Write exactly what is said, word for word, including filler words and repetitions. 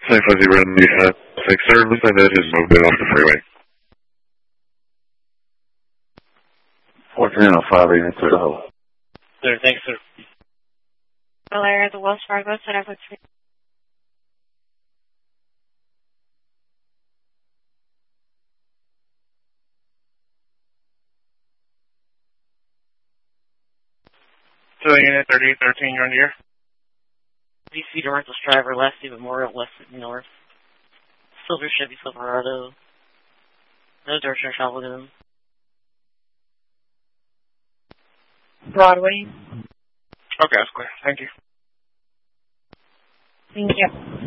San Fuzzy Run, the uh, six, sir. Looks like that just moved it off the freeway. fourteen oh five eight to the hole. Sir, thanks, sir. Valeria, the Wells Fargo, set up with three. To the unit thirty-eight thirteen, you're in the air. D C to Rental Driver, Last Day Memorial, West North. Silver Chevy Silverado. No direction of travel to them. Broadway. Okay, that's clear. Thank you. Thank you.